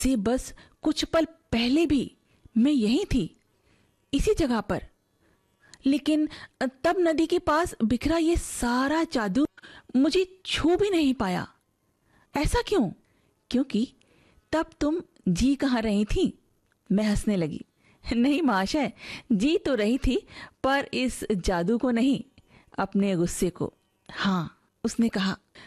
से बस कुछ पल पहले भी मैं यहीं थी, इसी जगह पर। लेकिन तब नदी के पास बिखरा ये सारा जादू मुझे छू भी नहीं पाया। ऐसा क्यों? क्योंकि तब तुम जी कहाँ रही थी? मैं हंसने लगी। नहीं महाशय, जी तो रही थी, पर इस जादू को नहीं, अपने गुस्से को। हाँ, उसने कहा,